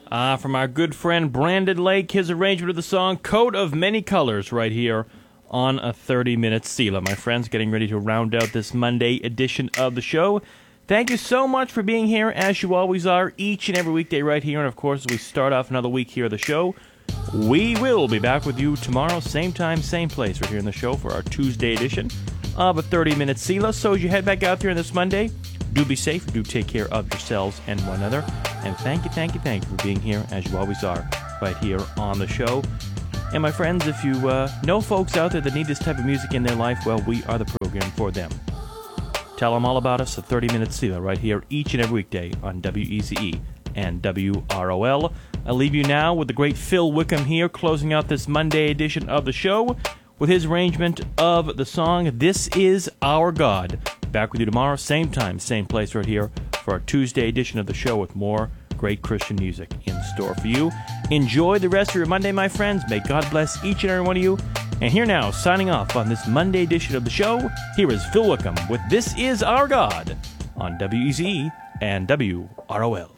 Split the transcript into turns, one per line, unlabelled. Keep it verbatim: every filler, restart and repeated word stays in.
Uh, from our good friend Brandon Lake, his arrangement of the song Coat of Many Colors right here on a thirty-minute Selah. My friends, getting ready to round out this Monday edition of the show. Thank you so much for being here, as you always are, each and every weekday right here. And, of course, as we start off another week here of the show, we will be back with you tomorrow, same time, same place, right here in the show for our Tuesday edition of a thirty-minute Selah. So as you head back out there on this Monday, do be safe, do take care of yourselves and one another. And thank you, thank you, thank you for being here, as you always are, right here on the show. And my friends, if you uh, know folks out there that need this type of music in their life, well, we are the program for them. Tell them all about us, a thirty-minute Selah, right here each and every weekday on W E Z E and W R O L. I'll leave you now with the great Phil Wickham here, closing out this Monday edition of the show with his arrangement of the song, This Is Our God. Back with you tomorrow, same time, same place right here for our Tuesday edition of the show with more great Christian music in store for you. Enjoy the rest of your Monday, my friends. May God bless each and every one of you. And here now, signing off on this Monday edition of the show, here is Phil Wickham with This Is Our God on W E Z E and W R O L.